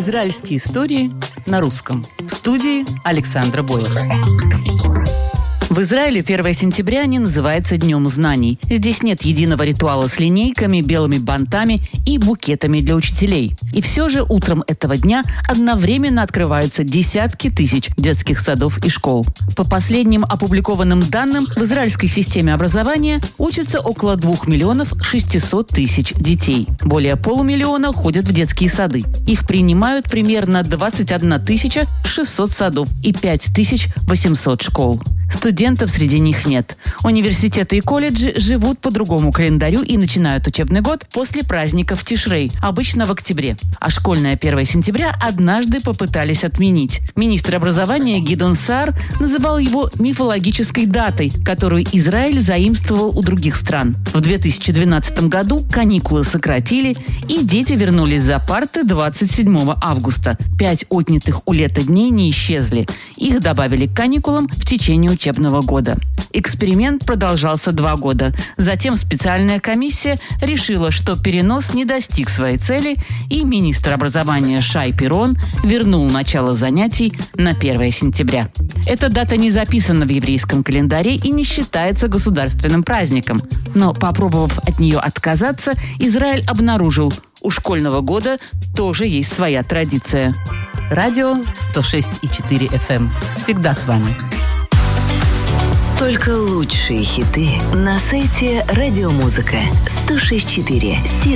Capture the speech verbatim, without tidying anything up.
Израильские истории на русском. В студии Александра Бойлер. В Израиле первое сентября не называется Днем знаний. Здесь нет единого ритуала с линейками, белыми бантами и букетами для учителей. И все же утром этого дня одновременно открываются десятки тысяч детских садов и школ. По последним опубликованным данным, в израильской системе образования учатся около двух миллионов шестисот тысяч детей. Более полумиллиона ходят в детские сады. Их принимают примерно двадцать одна тысяча шестьсот садов и пять тысяч восемьсот школ. Студентов среди них нет. Университеты и колледжи живут по другому календарю и начинают учебный год после праздников Тишрей, обычно в октябре. А школьное первое сентября однажды попытались отменить. Министр образования Гидеон Саар называл его мифологической датой, которую Израиль заимствовал у других стран. В две тысячи двенадцатом году каникулы сократили, и дети вернулись за парты двадцать седьмого августа. Пять отнятых у лета дней не исчезли. Их добавили к каникулам в течение учебного года. Эксперимент продолжался два года. Затем специальная комиссия решила, что перенос не достиг своей цели, и министр образования Шай Пирон вернул начало занятий на первое сентября. Эта дата не записана в еврейском календаре и не считается государственным праздником. Но, попробовав от нее отказаться, Израиль обнаружил, у школьного года тоже есть своя традиция. Радио сто шесть и четыре эф эм. Всегда с вами. Только лучшие хиты на сайте Радиомузыка сто шесть и четыре.